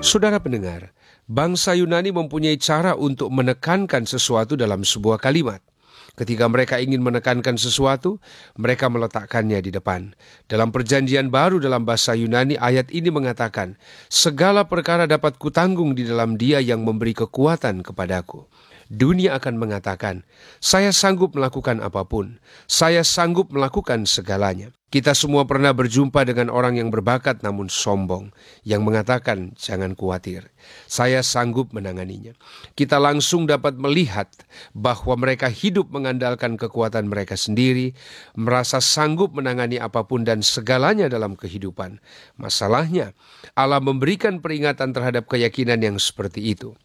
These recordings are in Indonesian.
Saudara pendengar, bangsa Yunani mempunyai cara untuk menekankan sesuatu dalam sebuah kalimat. Ketika mereka ingin menekankan sesuatu, mereka meletakkannya di depan. Dalam perjanjian baru dalam bahasa Yunani, ayat ini mengatakan, "Segala perkara dapat kutanggung di dalam Dia yang memberi kekuatan kepadaku." Dunia akan mengatakan, "Saya sanggup melakukan apapun. Saya sanggup melakukan segalanya." Kita semua pernah berjumpa dengan orang yang berbakat namun sombong, yang mengatakan, "Jangan khawatir, saya sanggup menanganinya." Kita langsung dapat melihat bahwa mereka hidup mengandalkan kekuatan mereka sendiri, merasa sanggup menangani apapun dan segalanya dalam kehidupan. Masalahnya, Allah memberikan peringatan terhadap keyakinan yang seperti itu.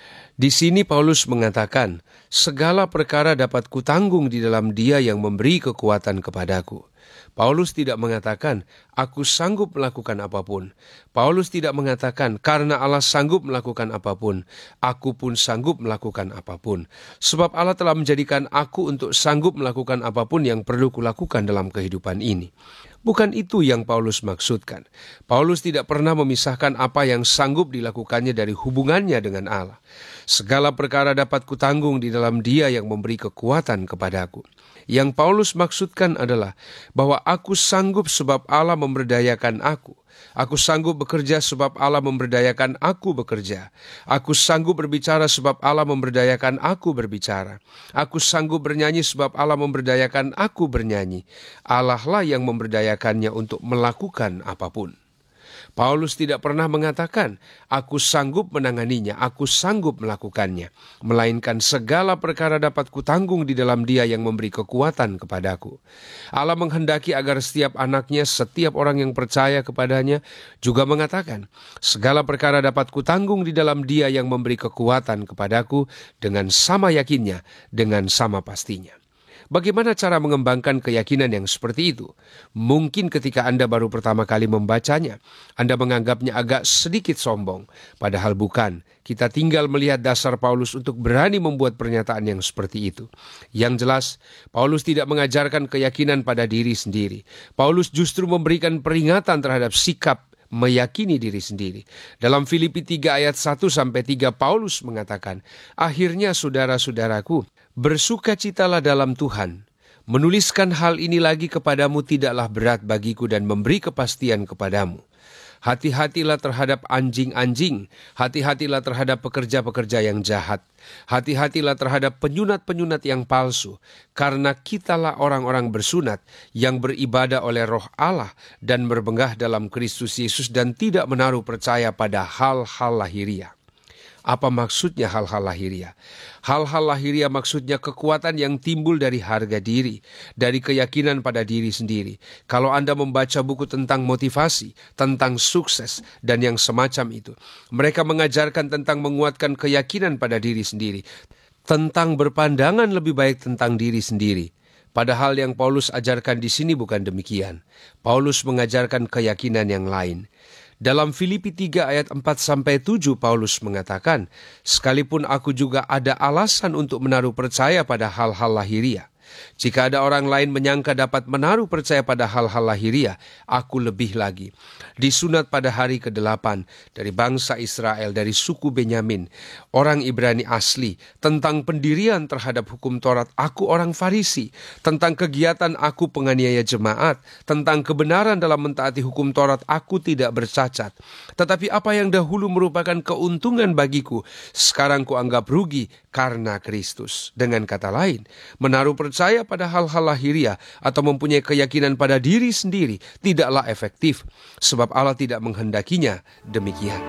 Di sini Paulus mengatakan, "Segala perkara dapat kutanggung di dalam Dia yang memberi kekuatan kepadaku." Paulus tidak mengatakan, "Aku sanggup melakukan apapun." Paulus tidak mengatakan, "Karena Allah sanggup melakukan apapun, aku pun sanggup melakukan apapun." Sebab Allah telah menjadikan aku untuk sanggup melakukan apapun yang perlu kulakukan dalam kehidupan ini. Bukan itu yang Paulus maksudkan. Paulus tidak pernah memisahkan apa yang sanggup dilakukannya dari hubungannya dengan Allah. Segala perkara dapat kutanggung di dalam Dia yang memberi kekuatan kepadaku. Yang Paulus maksudkan adalah bahwa aku sanggup sebab Allah memberdayakan aku. Aku sanggup bekerja sebab Allah memberdayakan aku bekerja. Aku sanggup berbicara sebab Allah memberdayakan aku berbicara. Aku sanggup bernyanyi sebab Allah memberdayakan aku bernyanyi. Allah lah yang memberdayakannya untuk melakukan apapun. Paulus tidak pernah mengatakan, "Aku sanggup menanganinya, aku sanggup melakukannya." Melainkan segala perkara dapat kutanggung di dalam Dia yang memberi kekuatan kepadaku. Allah menghendaki agar setiap anaknya, setiap orang yang percaya kepadanya, juga mengatakan, "Segala perkara dapat kutanggung di dalam Dia yang memberi kekuatan kepadaku," dengan sama yakinnya, dengan sama pastinya. Bagaimana cara mengembangkan keyakinan yang seperti itu? Mungkin ketika Anda baru pertama kali membacanya, Anda menganggapnya agak sedikit sombong. Padahal bukan. Kita tinggal melihat dasar Paulus untuk berani membuat pernyataan yang seperti itu. Yang jelas, Paulus tidak mengajarkan keyakinan pada diri sendiri. Paulus justru memberikan peringatan terhadap sikap meyakini diri sendiri. Dalam Filipi 3 ayat 1-3 Paulus mengatakan, "Akhirnya saudara-saudaraku, bersukacitalah dalam Tuhan. Menuliskan hal ini lagi kepadamu tidaklah berat bagiku dan memberi kepastian kepadamu. Hati-hatilah terhadap anjing-anjing, hati-hatilah terhadap pekerja-pekerja yang jahat, hati-hatilah terhadap penyunat-penyunat yang palsu, karena kitalah orang-orang bersunat yang beribadah oleh Roh Allah dan berbenggah dalam Kristus Yesus dan tidak menaruh percaya pada hal-hal lahiriah." Apa maksudnya hal-hal lahiriah? Hal-hal lahiriah maksudnya kekuatan yang timbul dari harga diri, dari keyakinan pada diri sendiri. Kalau Anda membaca buku tentang motivasi, tentang sukses, dan yang semacam itu, mereka mengajarkan tentang menguatkan keyakinan pada diri sendiri, tentang berpandangan lebih baik tentang diri sendiri. Padahal yang Paulus ajarkan di sini bukan demikian. Paulus mengajarkan keyakinan yang lain. Dalam Filipi 3 ayat 4-7 Paulus mengatakan, "Sekalipun aku juga ada alasan untuk menaruh percaya pada hal-hal lahiriah. Jika ada orang lain menyangka dapat menaruh percaya pada hal-hal lahiriah, aku lebih lagi. Disunat pada hari ke-8 dari bangsa Israel, dari suku Benyamin, orang Ibrani asli. Tentang pendirian terhadap hukum Taurat, aku orang Farisi. Tentang kegiatan aku penganiaya jemaat. Tentang kebenaran dalam mentaati hukum Taurat, aku tidak bercacat. Tetapi apa yang dahulu merupakan keuntungan bagiku, sekarang kuanggap rugi karena Kristus." Dengan kata lain, menaruh percaya pada hal-hal lahiriah atau mempunyai keyakinan pada diri sendiri tidaklah efektif, sebab Allah tidak menghendakinya demikian.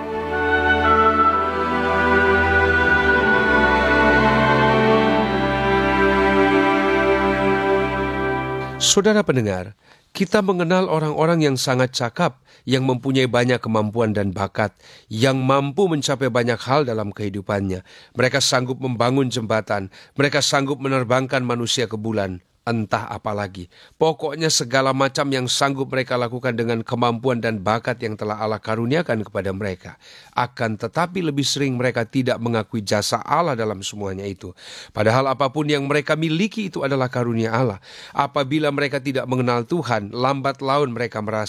Saudara pendengar, kita mengenal orang-orang yang sangat cakap, yang mempunyai banyak kemampuan dan bakat, yang mampu mencapai banyak hal dalam kehidupannya. Mereka sanggup membangun jembatan, mereka sanggup menerbangkan manusia ke bulan, entah apa lagi. Pokoknya segala macam yang sanggup mereka lakukan dengan kemampuan dan bakat yang telah Allah karuniakan kepada mereka. Akan tetapi lebih sering mereka tidak mengakui jasa Allah dalam semuanya itu. Padahal apapun yang mereka miliki itu adalah karunia Allah. Apabila mereka tidak mengenal Tuhan, lambat laun mereka merasa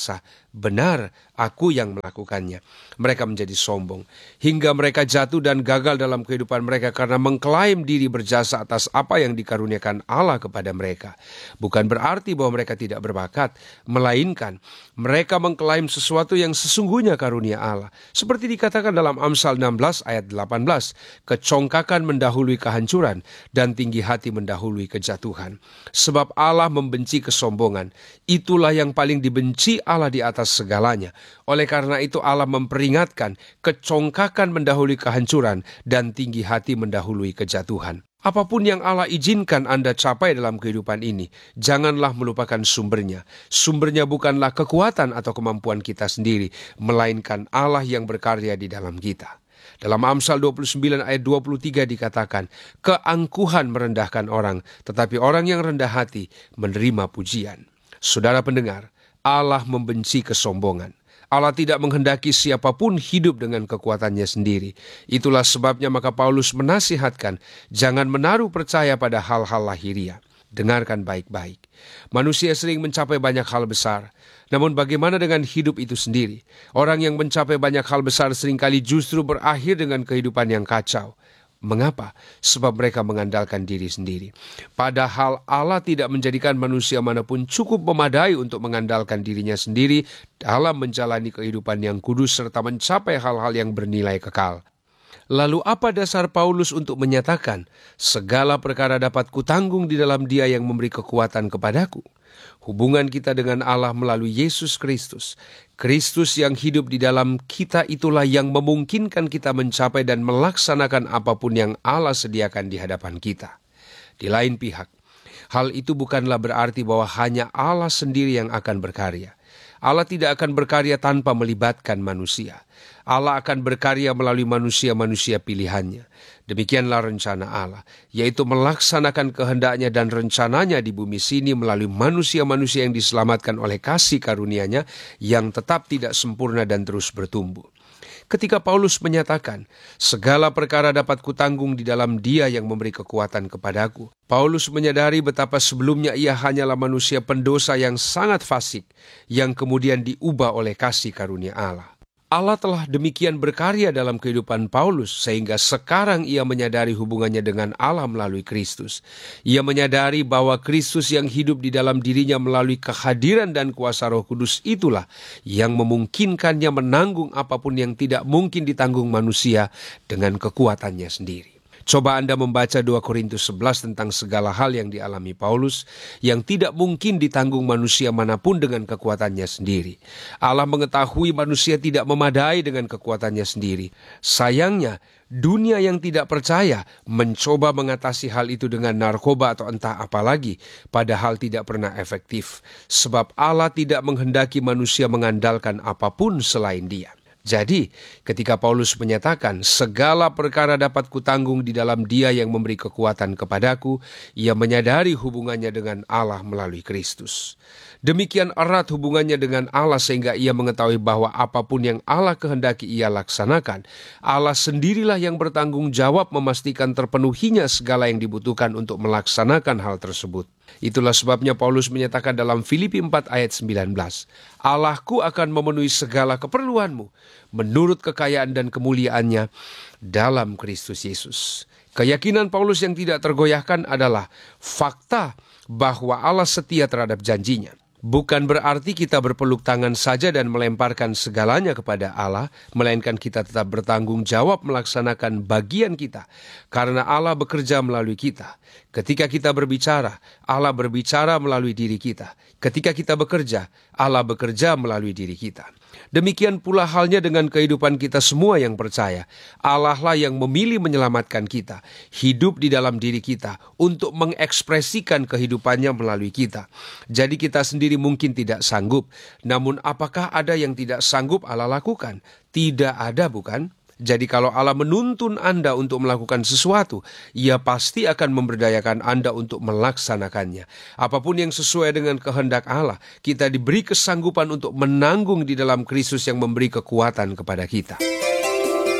benar, aku yang melakukannya. Mereka menjadi sombong, hingga mereka jatuh dan gagal dalam kehidupan mereka karena mengklaim diri berjasa atas apa yang dikaruniakan Allah kepada mereka. Bukan berarti bahwa mereka tidak berbakat, melainkan mereka mengklaim sesuatu yang sesungguhnya karunia Allah. Seperti dikatakan dalam Amsal 16 ayat 18, kecongkakan mendahului kehancuran dan tinggi hati mendahului kejatuhan. Sebab Allah membenci kesombongan, itulah yang paling dibenci Allah di atas segalanya. Oleh karena itu Allah memperingatkan, kecongkakan mendahului kehancuran dan tinggi hati mendahului kejatuhan. Apapun yang Allah izinkan Anda capai dalam kehidupan ini, janganlah melupakan sumbernya. Sumbernya bukanlah kekuatan atau kemampuan kita sendiri, melainkan Allah yang berkarya di dalam kita. Dalam Amsal 29 ayat 23 dikatakan, keangkuhan merendahkan orang, tetapi orang yang rendah hati menerima pujian. Saudara pendengar, Allah membenci kesombongan. Allah tidak menghendaki siapapun hidup dengan kekuatannya sendiri. Itulah sebabnya maka Paulus menasihatkan, jangan menaruh percaya pada hal-hal lahiriah. Dengarkan baik-baik. Manusia sering mencapai banyak hal besar. Namun bagaimana dengan hidup itu sendiri? Orang yang mencapai banyak hal besar seringkali justru berakhir dengan kehidupan yang kacau. Mengapa? Sebab mereka mengandalkan diri sendiri. Padahal Allah tidak menjadikan manusia manapun cukup memadai untuk mengandalkan dirinya sendiri dalam menjalani kehidupan yang kudus serta mencapai hal-hal yang bernilai kekal. Lalu apa dasar Paulus untuk menyatakan, segala perkara dapat kutanggung di dalam Dia yang memberi kekuatan kepadaku? Hubungan kita dengan Allah melalui Yesus Kristus. Kristus yang hidup di dalam kita itulah yang memungkinkan kita mencapai dan melaksanakan apapun yang Allah sediakan di hadapan kita. Di lain pihak, hal itu bukanlah berarti bahwa hanya Allah sendiri yang akan berkarya. Allah tidak akan berkarya tanpa melibatkan manusia. Allah akan berkarya melalui manusia-manusia pilihannya. Demikianlah rencana Allah, yaitu melaksanakan kehendaknya dan rencananya di bumi sini melalui manusia-manusia yang diselamatkan oleh kasih karunia-Nya yang tetap tidak sempurna dan terus bertumbuh. Ketika Paulus menyatakan, segala perkara dapat kutanggung di dalam Dia yang memberi kekuatan kepadaku, Paulus menyadari betapa sebelumnya ia hanyalah manusia pendosa yang sangat fasik, yang kemudian diubah oleh kasih karunia Allah. Allah telah demikian berkarya dalam kehidupan Paulus sehingga sekarang ia menyadari hubungannya dengan Allah melalui Kristus. Ia menyadari bahwa Kristus yang hidup di dalam dirinya melalui kehadiran dan kuasa Roh Kudus itulah yang memungkinkannya menanggung apapun yang tidak mungkin ditanggung manusia dengan kekuatannya sendiri. Coba Anda membaca 2 Korintus 11 tentang segala hal yang dialami Paulus yang tidak mungkin ditanggung manusia manapun dengan kekuatannya sendiri. Allah mengetahui manusia tidak memadai dengan kekuatannya sendiri. Sayangnya, dunia yang tidak percaya mencoba mengatasi hal itu dengan narkoba atau entah apa lagi, padahal tidak pernah efektif. Sebab Allah tidak menghendaki manusia mengandalkan apapun selain Dia. Jadi, ketika Paulus menyatakan, segala perkara dapat kutanggung di dalam Dia yang memberi kekuatan kepadaku, ia menyadari hubungannya dengan Allah melalui Kristus. Demikian erat hubungannya dengan Allah sehingga ia mengetahui bahwa apapun yang Allah kehendaki ia laksanakan. Allah sendirilah yang bertanggung jawab memastikan terpenuhinya segala yang dibutuhkan untuk melaksanakan hal tersebut. Itulah sebabnya Paulus menyatakan dalam Filipi 4 ayat 19, Allahku akan memenuhi segala keperluanmu menurut kekayaan dan kemuliaannya dalam Kristus Yesus. Keyakinan Paulus yang tidak tergoyahkan adalah fakta bahwa Allah setia terhadap janjinya. Bukan berarti kita berpeluk tangan saja dan melemparkan segalanya kepada Allah, melainkan kita tetap bertanggung jawab melaksanakan bagian kita, karena Allah bekerja melalui kita. Ketika kita berbicara, Allah berbicara melalui diri kita. Ketika kita bekerja, Allah bekerja melalui diri kita. Demikian pula halnya dengan kehidupan kita semua yang percaya. Allah lah yang memilih menyelamatkan kita, hidup di dalam diri kita, untuk mengekspresikan kehidupannya melalui kita. Jadi kita sendiri mungkin tidak sanggup, namun apakah ada yang tidak sanggup Allah lakukan? Tidak ada, bukan? Jadi kalau Allah menuntun Anda untuk melakukan sesuatu, Ia pasti akan memberdayakan Anda untuk melaksanakannya. Apapun yang sesuai dengan kehendak Allah, kita diberi kesanggupan untuk menanggung di dalam Kristus yang memberi kekuatan kepada kita.